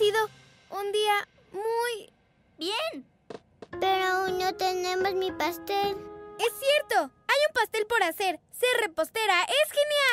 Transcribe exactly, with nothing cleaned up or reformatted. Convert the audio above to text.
sido un día muy... bien. Pero aún no tenemos mi pastel. ¡Es cierto! Hay un pastel por hacer. Ser repostera es genial.